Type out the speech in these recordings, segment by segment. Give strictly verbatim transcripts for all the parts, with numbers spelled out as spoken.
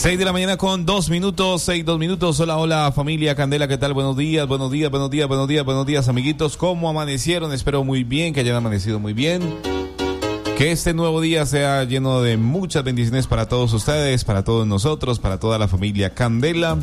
seis de la mañana con dos minutos, seis, dos minutos. Hola, hola familia Candela, ¿qué tal? Buenos días, buenos días, buenos días, buenos días, buenos días, amiguitos. ¿Cómo amanecieron? Espero muy bien, que hayan amanecido muy bien. Que este nuevo día sea lleno de muchas bendiciones para todos ustedes, para todos nosotros, para toda la familia Candela.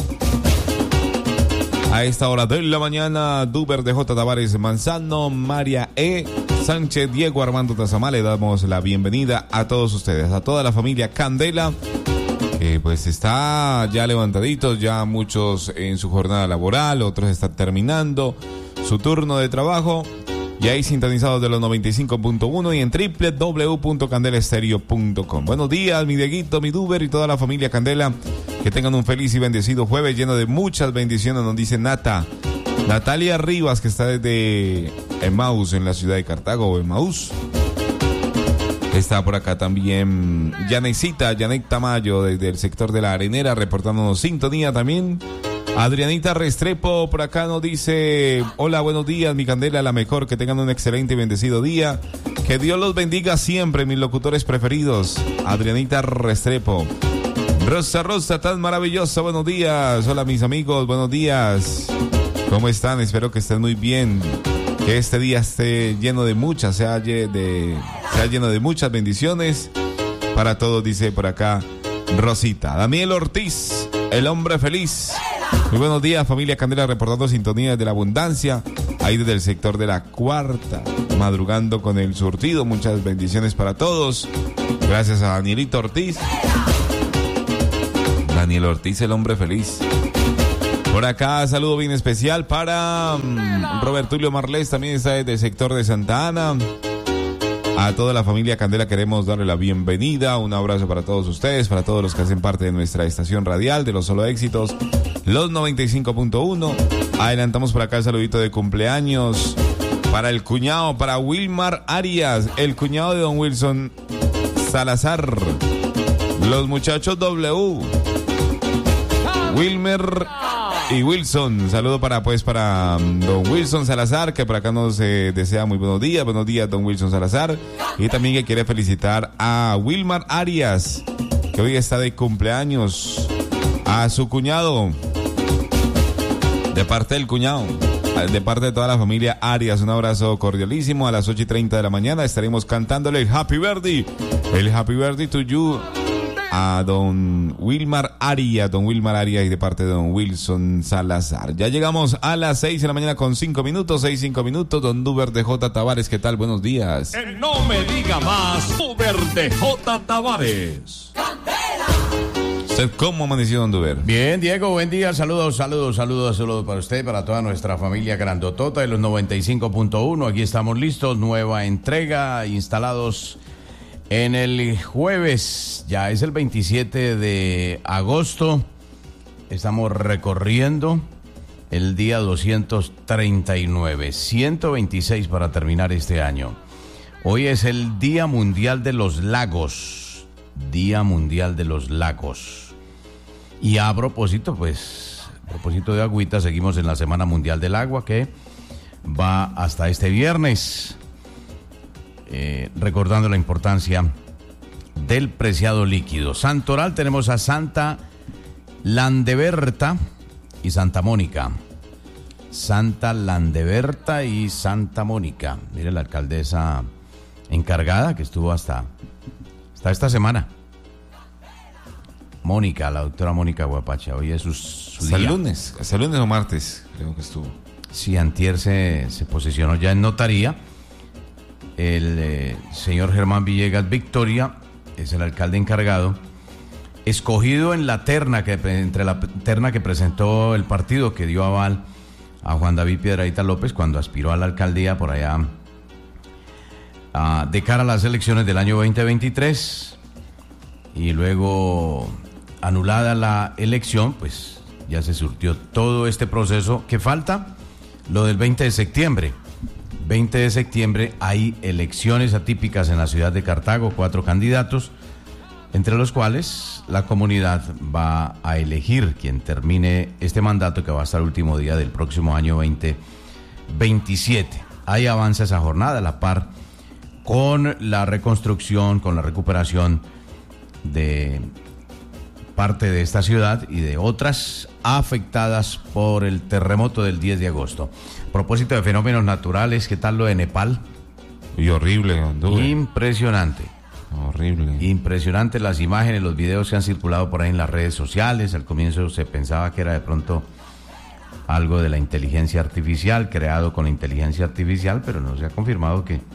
A esta hora de la mañana, Duber de J. Tavares Manzano, María E. Sánchez, Diego Armando Tazamá, le damos la bienvenida a todos ustedes, a toda la familia Candela. Eh, pues está ya levantaditos, ya muchos en su jornada laboral, otros están terminando su turno de trabajo. Y ahí sintonizados de los noventa y cinco punto uno y en doble u doble u doble u punto candela estéreo punto com. Buenos días, mi Dieguito, mi Duber y toda la familia Candela. Que tengan un feliz y bendecido jueves lleno de muchas bendiciones, nos dice Nata. Natalia Rivas, que está desde Emaús, en la ciudad de Cartago, o Emaús. Está por acá también Yanecita, Yanek Tamayo, desde el sector de la Arenera, reportándonos sintonía también. Adrianita Restrepo por acá nos dice: hola, buenos días, mi Candela, la mejor, que tengan un excelente y bendecido día. Que Dios los bendiga siempre, mis locutores preferidos. Adrianita Restrepo. Rosa Rosa, tan maravillosa, buenos días. Hola, mis amigos, buenos días. ¿Cómo están? Espero que estén muy bien. Que este día esté lleno de muchas, sea, de, sea lleno de muchas bendiciones para todos, dice por acá Rosita. Daniel Ortiz, el hombre feliz. Muy buenos días, familia Candela, reportando sintonía de la abundancia, ahí desde el sector de la Cuarta, madrugando con el surtido. Muchas bendiciones para todos. Gracias a Danielito Ortiz. Daniel Ortiz, el hombre feliz. Por acá, saludo bien especial para um, Robert Tulio Marlés, también está desde el sector de Santa Ana. A toda la familia Candela queremos darle la bienvenida, un abrazo para todos ustedes, para todos los que hacen parte de nuestra estación radial de los solo éxitos, los noventa y cinco punto uno. Adelantamos por acá el saludito de cumpleaños para el cuñado, para Wilmar Arias, el cuñado de don Wilson Salazar. Los muchachos W, Wilmer y Wilson, saludo para pues para um, don Wilson Salazar, que por acá nos eh, desea muy buenos días, buenos días don Wilson Salazar, y también que quiere felicitar a Wilmar Arias, que hoy está de cumpleaños, a su cuñado, de parte del cuñado, de parte de toda la familia Arias, un abrazo cordialísimo. A las ocho y treinta de la mañana estaremos cantándole el Happy Birthday, el Happy Birthday to you, a don Wilmar Arias, don Wilmar Arias y de parte de don Wilson Salazar. Ya llegamos a las seis de la mañana con cinco minutos, seis, cinco minutos. Don Duber de J. Tavares, ¿qué tal? Buenos días. El no me diga más, Duber de J. Tavares. ¿Usted cómo amaneció, don Duber? Bien, Diego, buen día. Saludos, saludos, saludos, saludos para usted, para toda nuestra familia grandotota de los noventa y cinco punto uno. Aquí estamos listos, nueva entrega, instalados en el jueves, ya es el veintisiete de agosto, estamos recorriendo el día doscientos treinta y nueve, ciento veintiséis para terminar este año. Hoy es el Día Mundial de los Lagos, Día Mundial de los Lagos. Y a propósito, pues, a propósito de agüita, seguimos en la Semana Mundial del Agua, que va hasta este viernes. Eh, recordando la importancia del preciado líquido. Santoral, tenemos a Santa Landeberta y Santa Mónica. Santa Landeberta y Santa Mónica. Mire, la alcaldesa encargada que estuvo hasta, hasta esta semana. Mónica, la doctora Mónica Guapacha. Hoy es su, su hasta día. el lunes, hasta el lunes o martes, creo que estuvo. Sí, antier se, se posicionó ya en notaría. El eh, señor Germán Villegas Victoria es el alcalde encargado, escogido en la terna que entre la terna que presentó el partido que dio aval a Juan David Piedradita López cuando aspiró a la alcaldía por allá uh, de cara a las elecciones del año veinte veintitrés, y luego anulada la elección, pues ya se surtió todo este proceso. ¿Qué falta? Lo del veinte de septiembre. veinte de septiembre hay elecciones atípicas en la ciudad de Cartago, cuatro candidatos, entre los cuales la comunidad va a elegir quien termine este mandato, que va hasta el último día del próximo año veinte veintisiete. Ahí avanza esa jornada a la par con la reconstrucción, con la recuperación de parte de esta ciudad y de otras afectadas por el terremoto del diez de agosto. A propósito de fenómenos naturales, ¿qué tal lo de Nepal? Y horrible, Honduras. Impresionante. Horrible. Impresionante las imágenes, los videos que han circulado por ahí en las redes sociales. Al comienzo se pensaba que era de pronto algo de la inteligencia artificial, creado con la inteligencia artificial, pero no se ha confirmado que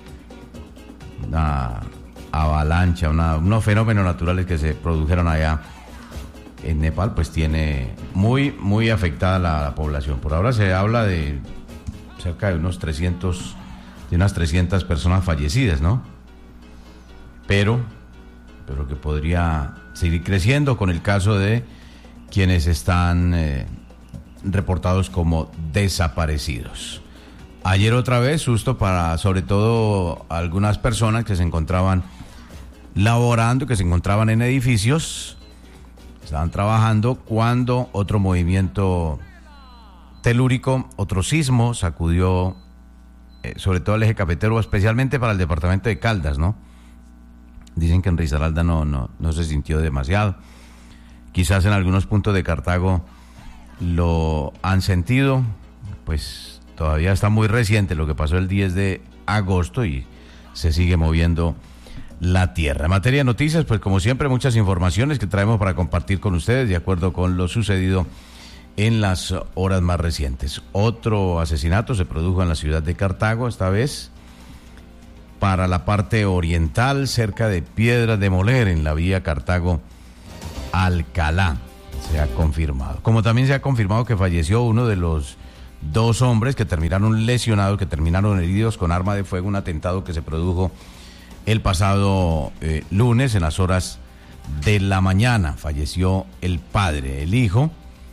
una avalancha, una, unos fenómenos naturales que se produjeron allá en Nepal, pues tiene muy, muy afectada la, la población. Por ahora se habla de cerca de unos trescientos, de unas trescientas personas fallecidas, ¿no? Pero, pero que podría seguir creciendo con el caso de quienes están eh, reportados como desaparecidos. Ayer otra vez susto para sobre todo algunas personas que se encontraban laborando, que se encontraban en edificios, estaban trabajando cuando otro movimiento telúrico, otro sismo sacudió eh, sobre todo el eje cafetero, especialmente para el departamento de Caldas, ¿no? Dicen que en Risaralda no, no, no se sintió demasiado. Quizás en algunos puntos de Cartago lo han sentido, pues todavía está muy reciente lo que pasó el diez de agosto y se sigue moviendo la tierra. En materia de noticias, pues como siempre, muchas informaciones que traemos para compartir con ustedes de acuerdo con lo sucedido en las horas más recientes. Otro asesinato se produjo en la ciudad de Cartago, esta vez para la parte oriental, cerca de Piedras de Moler, en la vía Cartago-Alcalá. Se ha confirmado. Como también se ha confirmado que falleció uno de los dos hombres que terminaron lesionados, que terminaron heridos con arma de fuego, un atentado que se produjo el pasado eh, lunes en las horas de la mañana. Falleció el padre. El hijo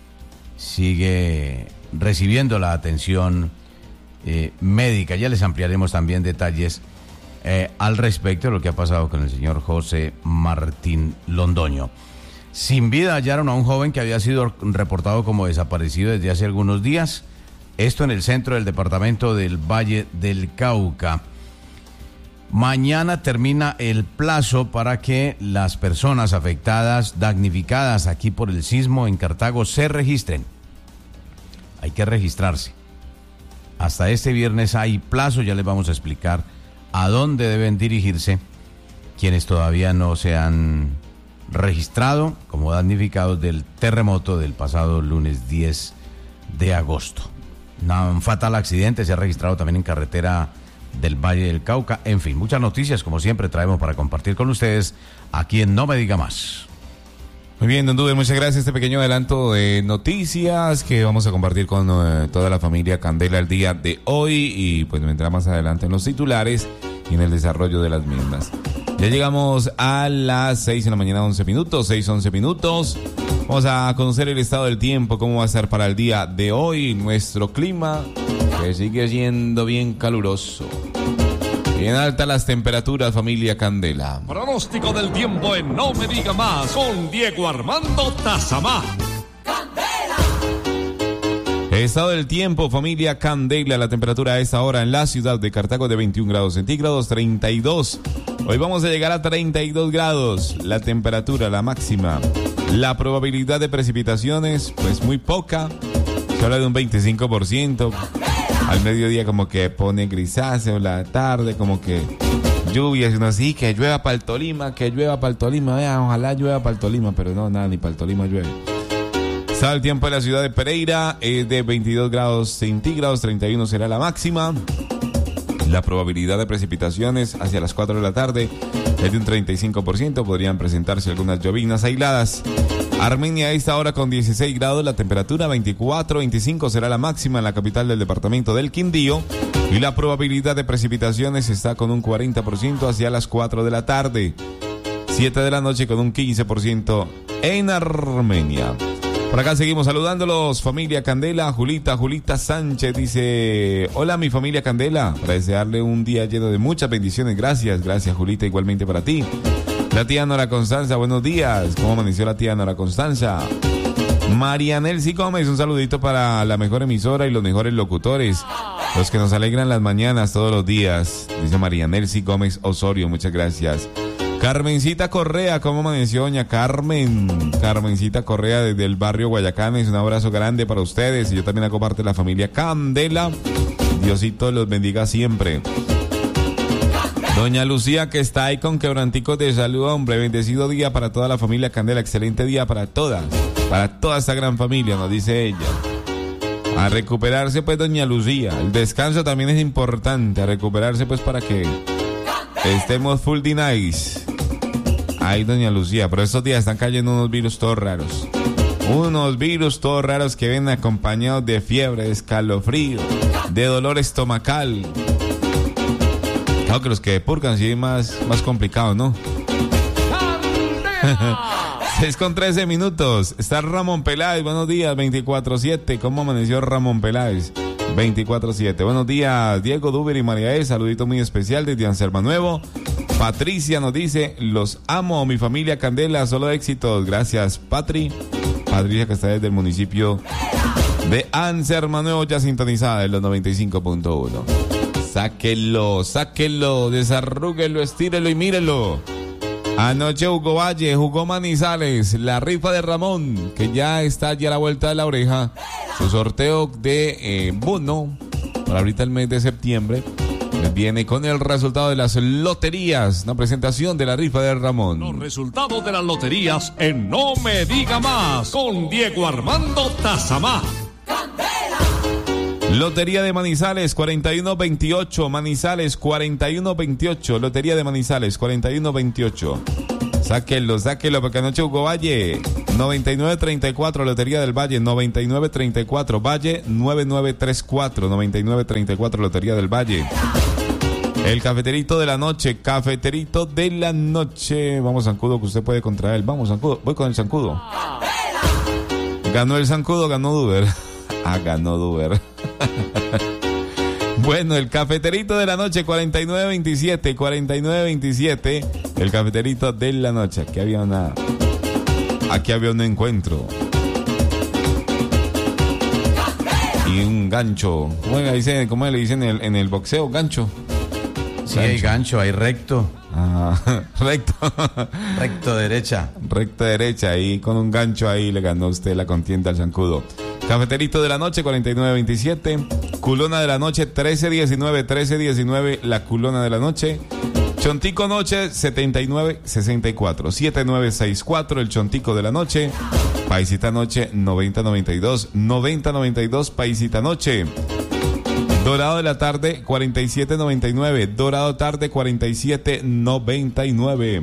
sigue recibiendo la atención eh, médica. Ya les ampliaremos también detalles eh, al respecto de lo que ha pasado con el señor José Martín Londoño. Sin vida hallaron a un joven que había sido reportado como desaparecido desde hace algunos días. Esto en el centro del departamento del Valle del Cauca. Mañana termina el plazo para que las personas afectadas, damnificadas aquí por el sismo en Cartago, se registren. Hay que registrarse. Hasta este viernes hay plazo, ya les vamos a explicar a dónde deben dirigirse quienes todavía no se han registrado como damnificados del terremoto del pasado lunes diez de agosto. Un fatal accidente se ha registrado también en carretera del Valle del Cauca. En fin, muchas noticias como siempre traemos para compartir con ustedes aquí en No Me Diga Más. Muy bien, don Duber, muchas gracias. Este pequeño adelanto de noticias que vamos a compartir con eh, toda la familia Candela el día de hoy y pues vendrá más adelante en los titulares y en el desarrollo de las mismas. Ya llegamos a las seis de la mañana, once minutos, seis, once minutos. Vamos a conocer el estado del tiempo, cómo va a estar para el día de hoy, nuestro clima, que sigue siendo bien caluroso. Bien altas las temperaturas, familia Candela. Pronóstico del tiempo en No Me Diga Más con Diego Armando Tazamá. Estado del tiempo, familia Candela. La temperatura a esta hora en la ciudad de Cartago de veintiún grados centígrados, treinta y dos. Hoy vamos a llegar a treinta y dos grados. La temperatura, la máxima. La probabilidad de precipitaciones, pues muy poca. Se habla de un veinticinco por ciento. Al mediodía como que pone grisáceo, la tarde como que lluvias, y uno así, que llueva para el Tolima, que llueva para el Tolima, vea, ojalá llueva para el Tolima, pero no, nada, ni para el Tolima llueve. Estado del tiempo en la ciudad de Pereira es de veintidós grados centígrados, treinta y uno será la máxima. La probabilidad de precipitaciones hacia las cuatro de la tarde es de un treinta y cinco por ciento, podrían presentarse algunas lloviznas aisladas. Armenia a esta hora con dieciséis grados, la temperatura veinticuatro, veinticinco será la máxima en la capital del departamento del Quindío y la probabilidad de precipitaciones está con un cuarenta por ciento hacia las cuatro de la tarde, siete de la noche con un quince por ciento en Armenia. Por acá seguimos saludándolos, familia Candela. Julita, Julita Sánchez dice: hola mi familia Candela, para desearle un día lleno de muchas bendiciones. Gracias, gracias Julita, igualmente para ti. La tía Nora Constanza, buenos días. ¿Cómo amaneció la tía Nora Constanza? María Nelcy Gómez, un saludito para la mejor emisora y los mejores locutores, los que nos alegran las mañanas todos los días, dice María Nelcy Gómez Osorio, muchas gracias. Carmencita Correa, ¿cómo amaneció doña Carmen? Carmencita Correa desde el barrio Guayacanes, un abrazo grande para ustedes. Y yo también hago parte de la familia Candela. Diosito los bendiga siempre. Doña Lucía, que está ahí con quebranticos de salud, hombre, bendecido día para toda la familia Candela, excelente día para todas, para toda esta gran familia, nos dice ella. A recuperarse pues, doña Lucía, el descanso también es importante, a recuperarse pues para que estemos full de nice. Ay, doña Lucía, pero estos días están cayendo unos virus todos raros. Unos virus todos raros que vienen acompañados de fiebre, de escalofrío, de dolor estomacal. Claro que los que purgan sí es más, más complicado, ¿no? seis con trece minutos. Está Ramón Peláez, buenos días, veinticuatro siete. ¿Cómo amaneció Ramón Peláez? veinticuatro siete. Buenos días, Diego, Duber y María E. Saludito muy especial desde Anserma Nuevo. Patricia nos dice, los amo, mi familia Candela, solo éxitos. Gracias, Patri. Patricia, que está desde el municipio de Anserma Nuevo, ya sintonizada en los noventa y cinco punto uno. Sáquelo, sáquelo, desarrúguelo, estírelo y mírelo. Anoche Hugo Valle jugó Manizales, la rifa de Ramón, que ya está ya a la vuelta de la oreja. Su sorteo de eh, bono para ahorita el mes de septiembre viene con el resultado de las loterías, una presentación de la rifa de Ramón. Los resultados de las loterías en No Me Diga Más, con Diego Armando Tazamá. Lotería de Manizales cuarenta y uno veintiocho, Manizales cuarenta y uno veintiocho, Lotería de Manizales cuarenta y uno veintiocho. Sáquenlo, sáquenlo, porque anoche Hugo Valle, noventa y nueve treinta y cuatro, Lotería del Valle, noventa y nueve treinta y cuatro, Valle, noventa y nueve treinta y cuatro, noventa y nueve treinta y cuatro, Lotería del Valle. El cafeterito de la noche, cafeterito de la noche. Vamos, Zancudo, que usted puede contra él. Vamos, Zancudo, voy con el Zancudo. Ganó el Zancudo, ganó Duber. Ah, ganó Duber. Bueno, el cafeterito de la noche, cuarenta y nueve veintisiete, cuarenta y nueve veintisiete. El cafeterito de la noche. Aquí había una... Aquí había un encuentro. Y un gancho. ¿Cómo le dicen, cómo le dicen en el, en el boxeo? Gancho. Sí, hay gancho, hay recto. Ah, recto. Recto derecha. Recto derecha. Ahí con un gancho ahí le ganó usted la contienda al Zancudo. Cafeterito de la noche, cuarenta y nueve veintisiete. Culona de la noche, trece diecinueve, trece diecinueve, la culona de la noche. Chontico noche, setenta y nueve sesenta y cuatro, setenta y nueve sesenta y cuatro, el chontico de la noche. Paisita noche, noventa noventa y dos, noventa noventa y dos, paisita noche. Dorado de la tarde, cuarenta y siete noventa y nueve, dorado tarde, cuarenta y siete noventa y nueve.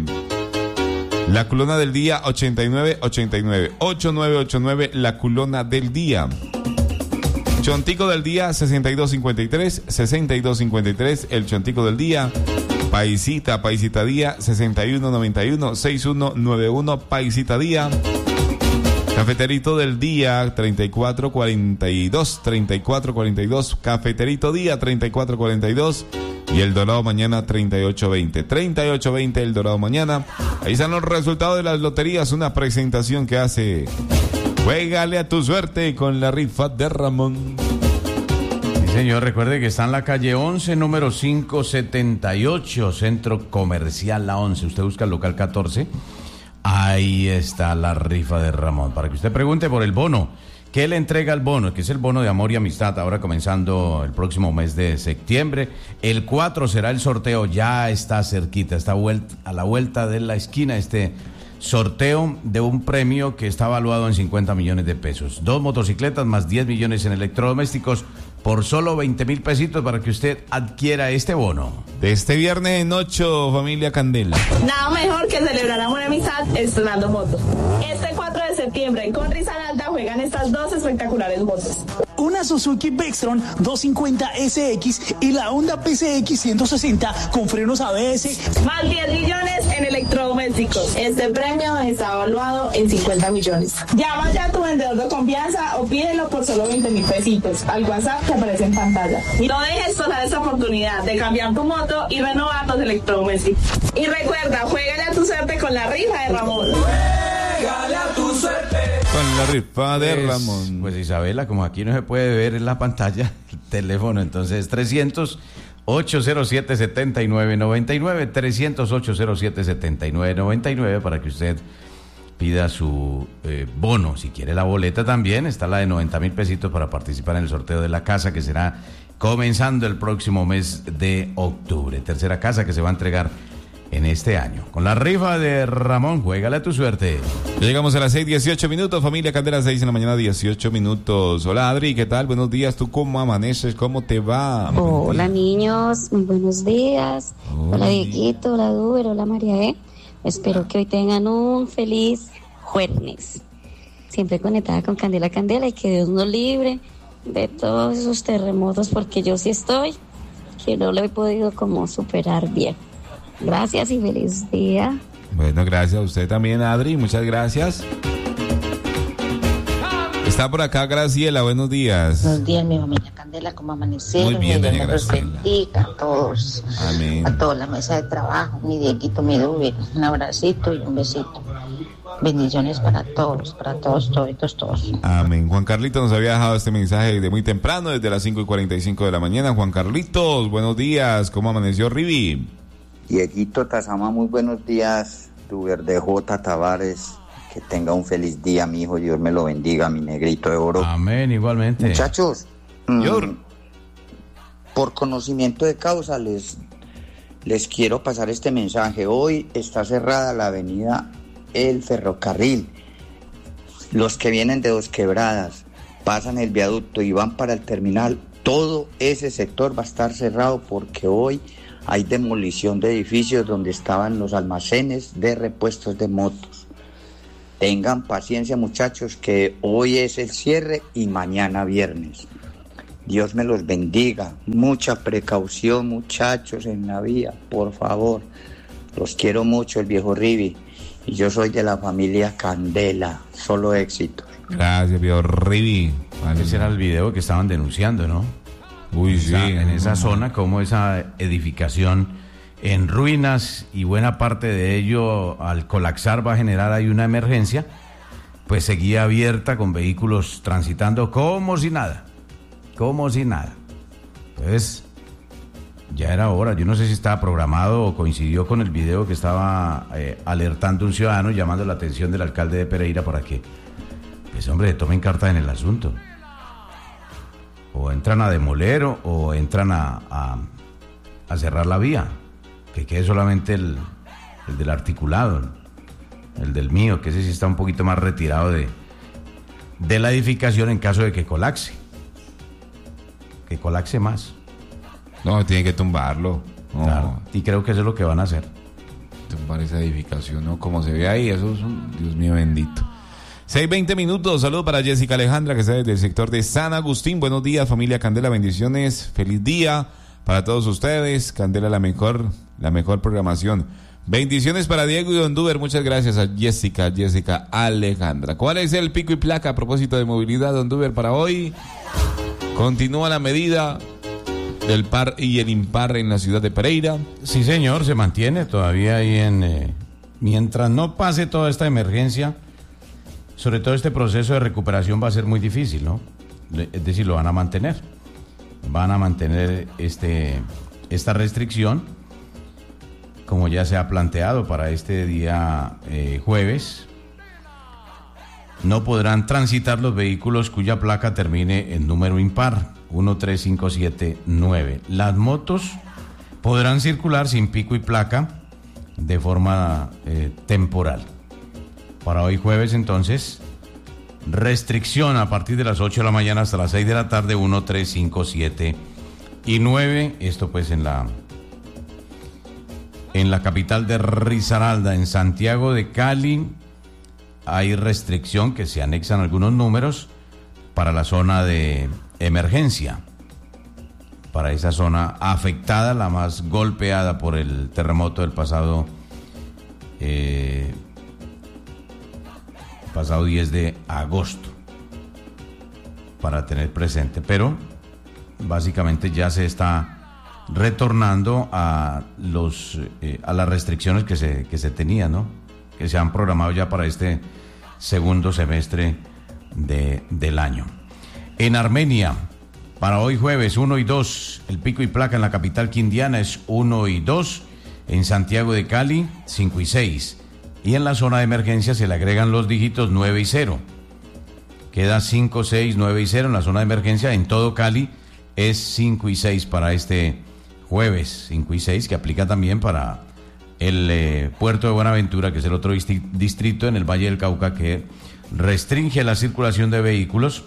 La culona del día, ochenta y nueve ochenta y nueve, ochenta y nueve ochenta y nueve, la culona del día. Chontico del día, sesenta y dos cincuenta y tres, sesenta y dos cincuenta y tres, el chontico del día. Paisita, paisita día, sesenta y uno noventa y uno, sesenta y uno noventa y uno, paisita día. Cafeterito del día, treinta y cuatro cuarenta y dos, treinta y cuatro cuarenta y dos, cafeterito día, treinta y cuatro cuarenta y dos. Y el dorado mañana, treinta y ocho veinte. treinta y ocho veinte el dorado mañana. Ahí están los resultados de las loterías. Una presentación que hace Juégale a tu suerte con la rifa de Ramón. Sí, señor. Recuerde que está en la calle once, número quinientos setenta y ocho, Centro Comercial La once. Usted busca el local catorce. Ahí está la rifa de Ramón. Para que usted pregunte por el bono. ¿Qué le entrega el bono? Que es el bono de amor y amistad, ahora comenzando el próximo mes de septiembre. El cuatro será el sorteo, ya está cerquita, está a la vuelta de la esquina este sorteo de un premio que está valuado en cincuenta millones de pesos. Dos motocicletas más diez millones en electrodomésticos por solo veinte mil pesitos para que usted adquiera este bono. De este viernes en ocho, familia Candela. Nada mejor que celebrar amor y amistad estrenando motos. Este cuatro de septiembre en Risaralda juegan estas dos espectaculares motos. Una Suzuki Vextron doscientos cincuenta S X y la Honda P C X ciento sesenta con frenos A B S. Más diez millones en electrodomésticos. Este premio está evaluado en cincuenta millones. Llama ya a tu vendedor de confianza o pídelo por solo veinte mil pesitos al WhatsApp que aparece en pantalla. Y no dejes pasar esta oportunidad de cambiar tu moto y renovar tus electrodomésticos. Y recuerda, juégale a tu suerte con la rifa de Ramón. Juégale a tu suerte con la rifa de pues, Ramón. Pues Isabela, como aquí no se puede ver en la pantalla el teléfono, entonces trescientos ocho cero siete, siete nueve nueve nueve, trescientos ocho cero siete, siete nueve nueve nueve para que usted pida su eh, bono. Si quiere la boleta también, está la de noventa mil pesitos para participar en el sorteo de la casa que será comenzando el próximo mes de octubre. Tercera casa que se va a entregar en este año. Con la rifa de Ramón, juégale a tu suerte. Ya llegamos a las seis, dieciocho minutos, familia Candela, seis en la mañana, dieciocho minutos. Hola Adri, ¿qué tal? Buenos días, ¿tú cómo amaneces? ¿Cómo te va? Hola niños, muy buenos días. Hola, Hola Dieguito, hola Duber, hola María E. Espero que hoy tengan un feliz jueves. Siempre conectada con Candela Candela y que Dios nos libre de todos esos terremotos, porque yo sí estoy, que no lo he podido como superar bien. Gracias y feliz día. Bueno, gracias a usted también, Adri, muchas gracias. Está por acá Graciela, buenos días. Buenos días, mi familia Candela, ¿cómo amanecieron? Muy bien, Dios doña los Graciela. bendiga a todos. Amén. A toda la mesa de trabajo, mi Dieguito, mi Duber, un abracito y un besito. Bendiciones para todos, para todos, todos, todos. Amén. Juan Carlitos nos había dejado este mensaje de muy temprano, desde las cinco y cuarenta y cinco de la mañana. Juan Carlitos, buenos días, ¿cómo amaneció Rivi? Dieguito Tazama, muy buenos días. Duber de J. Tavares, que tenga un feliz día, mi hijo. Dios me lo bendiga, mi negrito de oro. Amén, igualmente. Muchachos, mm, Yor. por conocimiento de causa les, les quiero pasar este mensaje. Hoy está cerrada la avenida El Ferrocarril. Los que vienen de Dos Quebradas pasan el viaducto y van para el terminal. Todo ese sector va a estar cerrado porque hoy hay demolición de edificios donde estaban los almacenes de repuestos de motos. Tengan paciencia, muchachos, que hoy es el cierre y mañana viernes. Dios me los bendiga. Mucha precaución, muchachos, en la vía, por favor. Los quiero mucho, el viejo Rivi. Y yo soy de la familia Candela. Solo éxito. Gracias, viejo Rivi. Vale. Ese era el video que estaban denunciando, ¿no? Uy, sí. Esa- en esa zona, como esa edificación en ruinas y buena parte de ello al colapsar va a generar ahí una emergencia, pues seguía abierta con vehículos transitando como si nada, como si nada. Entonces, ya era hora. Yo no sé si estaba programado o coincidió con el video que estaba eh, alertando un ciudadano, llamando la atención del alcalde de Pereira para que, pues hombre, tomen carta en el asunto. O entran a demoler o, o entran a, a, a cerrar la vía. Que quede solamente el, el del articulado, el del mío, que ese sí está un poquito más retirado de, de la edificación en caso de que colapse. Que colapse más. No, tiene que tumbarlo. No, Claro. Y creo que eso es lo que van a hacer. tumbar esa edificación, ¿no? Como se ve ahí, eso es un... Dios mío bendito. seis, veinte minutos, saludos para Jessica Alejandra, que está desde el sector de San Agustín. Buenos días, familia Candela, bendiciones, feliz día para todos ustedes. Candela, la mejor, la mejor programación. Bendiciones para Diego y Don Duber, muchas gracias a Jessica, Jessica Alejandra. ¿Cuál es el pico y placa a propósito de movilidad, Don Duber, para hoy? Continúa la medida del par y el impar en la ciudad de Pereira. Sí, señor, se mantiene todavía ahí en... Eh, mientras no pase toda esta emergencia, sobre todo este proceso de recuperación va a ser muy difícil, ¿no? Es decir, lo van a mantener. Van a mantener este, esta restricción, como ya se ha planteado para este día eh, jueves. No podrán transitar los vehículos cuya placa termine en número impar, uno tres cinco siete nueve. Las motos podrán circular sin pico y placa de forma eh, temporal. Para hoy jueves, entonces, restricción a partir de las ocho de la mañana hasta las seis de la tarde, uno tres cinco siete y nueve. Esto pues en la en la capital de Risaralda. En Santiago de Cali hay restricción, que se anexan algunos números para la zona de emergencia, para esa zona afectada, la más golpeada por el terremoto del pasado eh, pasado diez de agosto, para tener presente. Pero básicamente ya se está retornando a los eh, a las restricciones que se que se tenían, ¿no? Que se han programado ya para este segundo semestre de, del año. En Armenia, Para hoy jueves, uno y dos, el pico y placa en la capital quindiana es uno y dos, en Santiago de Cali, cinco y seis. Y en la zona de emergencia se le agregan los dígitos nueve y cero. Queda cinco, seis, nueve y cero en la zona de emergencia. En todo Cali es cinco y seis para este jueves. cinco y seis, que aplica también para el eh, puerto de Buenaventura, que es el otro distri- distrito en el Valle del Cauca que restringe la circulación de vehículos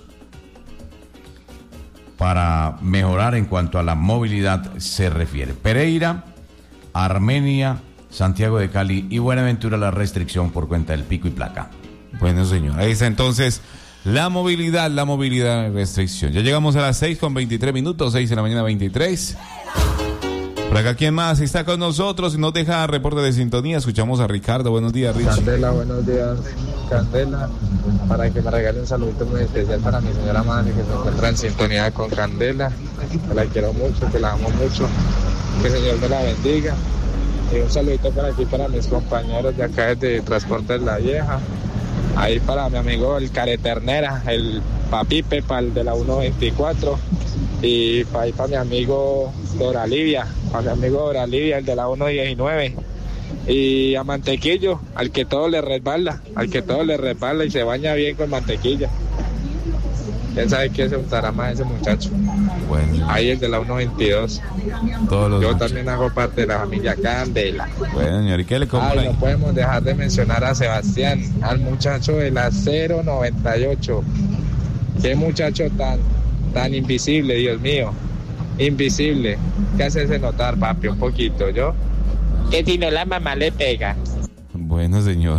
para mejorar en cuanto a la movilidad se refiere. Pereira, Armenia, Santiago de Cali y Buenaventura la restricción por cuenta del pico y placa. Bueno, señor, ahí está entonces la movilidad, la movilidad restricción. Ya llegamos a las seis con veintitrés minutos, seis de la mañana veintitrés. Por acá, ¿quién más está con nosotros y nos deja reporte de sintonía? Escuchamos a Ricardo. Buenos días, Richie. Candela, buenos días, Candela. Para que me regale un saludito muy especial para mi señora madre que se encuentra en sintonía con Candela. Que la quiero mucho, que la amo mucho. Que el Señor me la bendiga. Y un saludito para aquí, para mis compañeros de acá de Transportes La Vieja. Ahí para mi amigo el Careternera, el Papipe, para el de la uno veinticuatro. Y para ahí para mi amigo Dora Livia, para mi amigo Dora Livia, el de la uno diecinueve. Y a Mantequillo, al que todo le resbala, al que todo le resbala y se baña bien con mantequilla. ¿Quién sabe qué se untará más ese muchacho? Bueno. Ahí el de la uno veintidós. Todos los Yo muchachos. también hago parte de la familia Candela. Bueno, señor, ¿y qué le compra Ay, ahí? no podemos dejar de mencionar a Sebastián, al muchacho de la cero noventa y ocho. Qué muchacho tan, tan invisible, Dios mío. Invisible. ¿Qué hace notar, papi? Un poquito, ¿yo? Que si no la mamá le pega. Bueno, señor.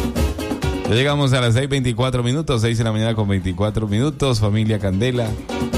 Ya llegamos a las seis veinticuatro minutos, seis de la mañana con veinticuatro minutos, familia Candela.